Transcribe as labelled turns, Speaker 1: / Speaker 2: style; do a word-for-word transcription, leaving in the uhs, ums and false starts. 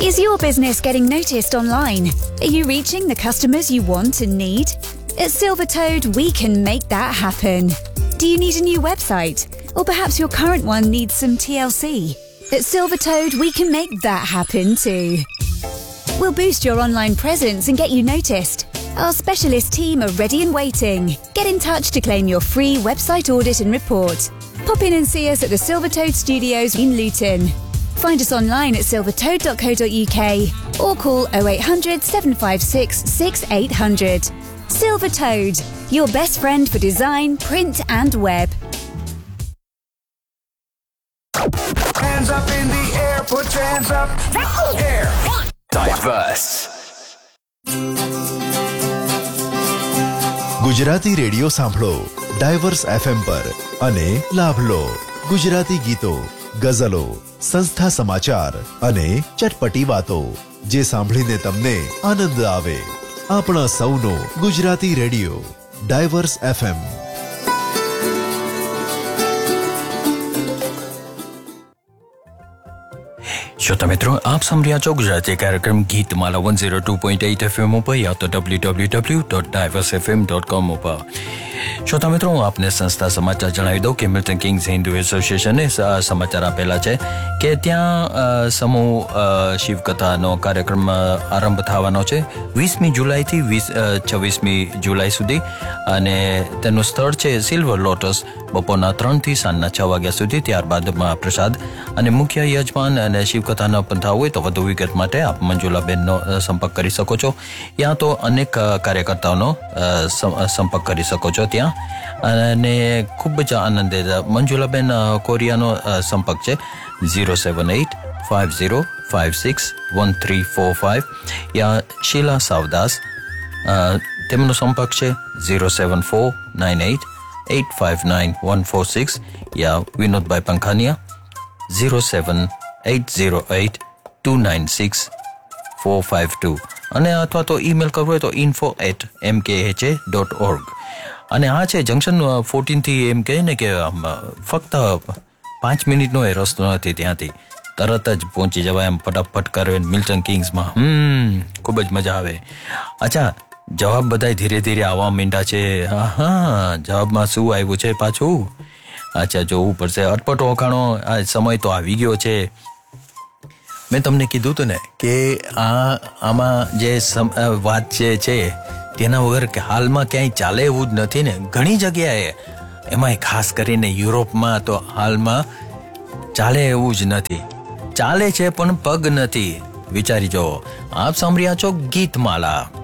Speaker 1: Is your business getting noticed online? Are you reaching the customers you want and need? At Silvertoad, we can make that happen. Do you need a new website? Or perhaps your current one needs some T L C? At Silvertoad, we can make that happen too. We'll boost your online presence and get you noticed. Our specialist team are ready and waiting. Get in touch to claim your free website audit and report. Pop in and see us at the Silvertoad Studios in Luton. Find us online at silvertoad dot co dot uk or call oh eight hundred, seven five six, six eight hundred. Silvertoad, your best friend for design, print and web.
Speaker 2: Hands up in the air, put your hands up. Air.
Speaker 3: Diverse.
Speaker 4: Gujarati radio સાંભળો divorce FM પર અને લાભ લો ગુજરાતી ગીતો, ગઝલો, સંસ્થા સમાચાર અને ચટપટી વાતો જે સાંભળીને તમને આનંદ આવે. આપણા સૌનો ગુજરાતી રેડિયો ડાયવર્સ એફએમ.
Speaker 3: श्रोता मित्रों, आप सुन रहे हो गुजराती कार्यक्रम गीत माला one zero two point eight FM पर या तो W W W dot diverse F M dot com पर. श्रोता मित्रों, आपने संस्था समाचार જણાવી દઉં કે મિલ્ટન કિંગ્સ હિન્દુ એસોસિએશને સમાચાર આપેલા છે કે ત્યાં સમૂહ શિવકથાનો કાર્યક્રમ આરંભ થવાનો છે વીસમી જુલાઈથી વીસ છવ્વીસમી જુલાઈ સુધી અને તેનું સ્થળ છે સિલ્વર લોટસ. બપોરના ત્રણથી સાંજના છ વાગ્યા સુધી. ત્યારબાદ મહાપ્રસાદ અને મુખ્ય યજમાન અને શિવકથાનો પંથા હોય તો વધુ વિગત માટે આપ મંજુલાબેનનો સંપર્ક કરી શકો છો. યા તો અનેક કાર્યકર્તાઓનો સંપર્ક કરી શકો છો ત્યાં અને ખૂબ જ આનંદ. મંજુલાબેન કોરિયાનો સંપર્ક છે zero seven at five zero five six one three four five. યા શીલા સાવદાસ, તેમનો સંપર્ક છે zero seven four nine eight at five nine one four six. Yeah Vinodbhai પંખાનિયા zero seven at zero eight two nine six four five two અને અથવા તો email કરવો હોય તો info at એમ કે એચ એ ડોટ ઓર્ગ. અને આ છે જંકશન ફોર્ટીનથી એમ કહે ને કે ફક્ત પાંચ મિનિટનો એ રસ્તો નથી, ત્યાંથી તરત જ પહોંચી જવાય એમ ફટાફટ કરે મિલ્ટન કિંગ્સમાં. હમ ખૂબ જ મજા આવે. અચ્છા, જવાબ બધાય ધીરે ધીરે આવવા માંડ્યા છે. હા હા, જવાબમાં શું આવ્યું છે પાછું? અચ્છા, જોવું પડશે. અટપટો ઓખાણો આ સમય તો આવી ગયો છે. મેં તમને કીધું હતું ને કે આ આમાં જે વાત જે છે તેના વગર હાલમાં ક્યાંય ચાલે એવું જ નથી ને. ઘણી જગ્યાએ, એમાંય ખાસ કરીને યુરોપમાં તો હાલમાં ચાલે એવું જ નથી. ચાલે છે પણ પગ નથી. વિચારી જો. આપ સાંભળ્યા છો ગીતમાલા.